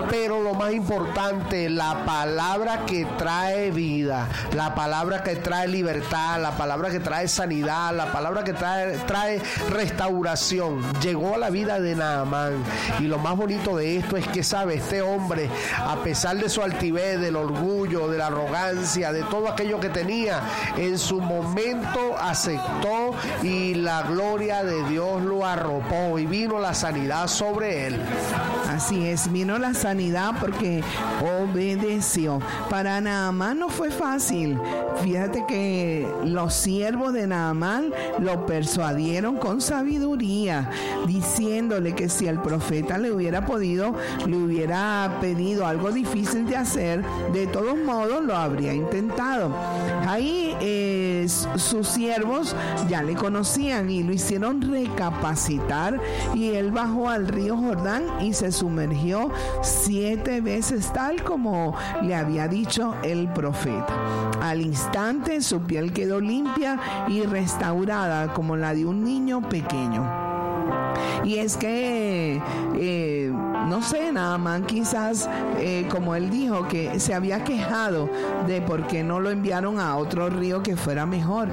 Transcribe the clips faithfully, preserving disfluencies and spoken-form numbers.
pero lo más importante, la palabra que trae vida, la palabra que trae libertad, la palabra que trae sanidad, la palabra que trae, trae restauración, llegó a la vida de Naamán. Y lo más bonito de esto es que, sabe, este hombre, a pesar de su altivez, del orgullo, de la arrogancia, de todo aquello que tenía, en su momento aceptó y la gloria de Dios lo arropó y vino la sanidad sobre él. Así es, vino la sanidad porque obedeció. Para Naamán no fue fácil. Fíjate que los siervos de Naamán lo persuadieron con sabiduría, diciéndole que si el profeta le hubiera podido, le hubiera pedido algo difícil de hacer, de todos modos lo habría intentado. Ahí eh, sus siervos ya le conocían y lo hicieron recapacitar, y él bajó al río Jordán y se sumergió siete veces tal como le había dicho el profeta. Al instante su piel quedó limpia y restaurada como la de un niño pequeño. Y es que, eh, no sé, Naamán quizás, eh, como él dijo, que se había quejado de por qué no lo enviaron a otro río que fuera mejor.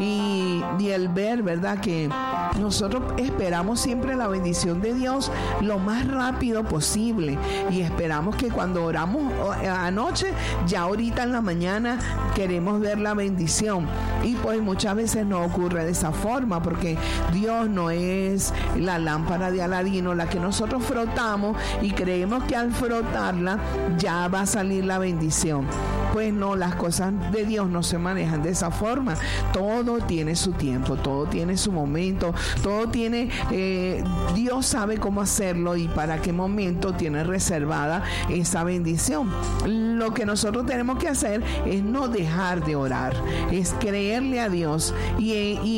Y, y el ver, ¿verdad?, que nosotros esperamos siempre la bendición de Dios lo más rápido posible. Y esperamos que cuando oramos anoche, ya ahorita en la mañana queremos ver la bendición. Y pues muchas veces no ocurre de esa forma, porque Dios no es la lámpara de Aladino, la que nosotros frotamos y creemos que al frotarla ya va a salir la bendición. Pues no, las cosas de Dios no se manejan de esa forma. Todo tiene su tiempo, todo tiene su momento, todo tiene, eh, Dios sabe cómo hacerlo y para qué momento tiene reservada esa bendición. Lo que nosotros tenemos que hacer es no dejar de orar, es creerle a Dios. Y,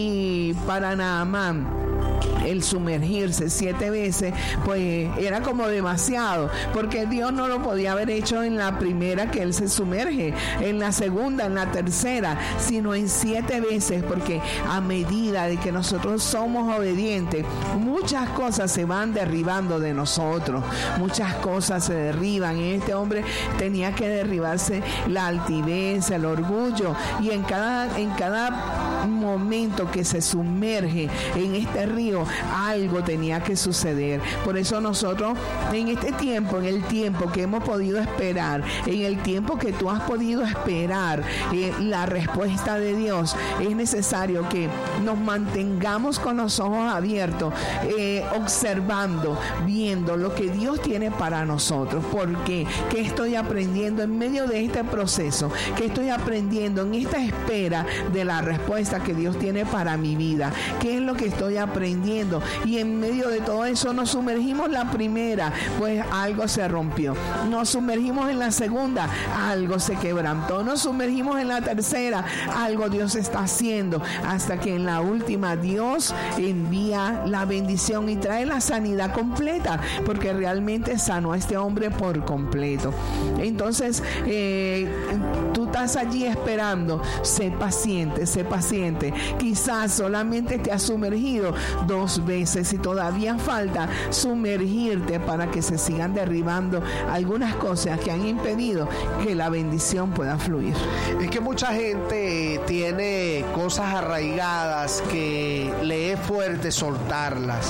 y para Naamán, el sumergirse siete veces, pues era como demasiado, porque Dios no lo podía haber hecho en la primera que él se sumerge, en la segunda, en la tercera, sino en siete veces, porque a medida de que nosotros somos obedientes, muchas cosas se van derribando de nosotros, muchas cosas se derriban. Y este hombre tenía que derribarse la altivez, el orgullo, y en cada, en cada momento que se sumerge en este río, algo tenía que suceder. Por eso nosotros en este tiempo, en el tiempo que hemos podido esperar, en el tiempo que tú has podido esperar eh, la respuesta de Dios, es necesario que nos mantengamos con los ojos abiertos, eh, observando, viendo lo que Dios tiene para nosotros. Porque ¿qué estoy aprendiendo en medio de este proceso? ¿Qué estoy aprendiendo en esta espera de la respuesta que Dios tiene para mi vida? ¿Qué es lo que estoy aprendiendo? Y en medio de todo eso nos sumergimos la primera, pues algo se rompió. Nos sumergimos en la segunda, algo se quebrantó. Nos sumergimos en la tercera, algo Dios está haciendo, hasta que en la última Dios envía la bendición y trae la sanidad completa, porque realmente sanó a este hombre por completo. Entonces eh, tú estás allí esperando. Sé paciente, sé paciente. Quizás solamente te has sumergido dos veces y todavía falta sumergirte para que se sigan derribando algunas cosas que han impedido que la bendición pueda fluir. Es que mucha gente tiene cosas arraigadas que le es fuerte soltarlas.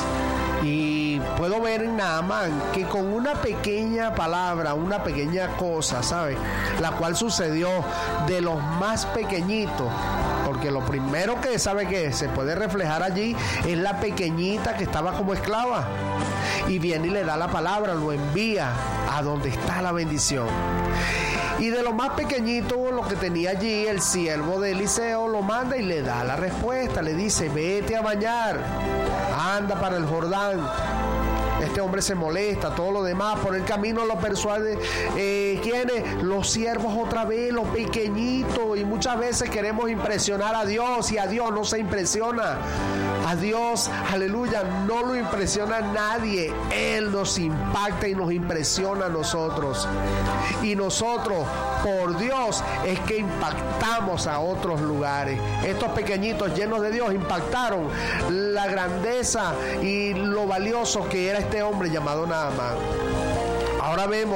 Y puedo ver en Naamán que con una pequeña palabra, una pequeña cosa, ¿sabes?, la cual sucedió de los más pequeñitos, porque lo primero que sabe que se puede reflejar allí es la pequeñita que estaba como esclava, y viene y le da la palabra, lo envía a donde está la bendición. Y de lo más pequeñito, lo que tenía allí, el siervo de Eliseo lo manda y le da la respuesta. Le dice: vete a bañar, anda para el Jordán. Este hombre se molesta, todo lo demás, por el camino lo persuade. Eh, ¿Quiénes? Los siervos otra vez, los pequeñitos. Y muchas veces queremos impresionar a Dios, y a Dios no se impresiona. A Dios, aleluya, no lo impresiona nadie. Él nos impacta y nos impresiona a nosotros. Y nosotros, por Dios, es que impactamos a otros lugares. Estos pequeñitos llenos de Dios impactaron la grandeza y lo valioso que era este hombre llamado Naamán. Ahora vemos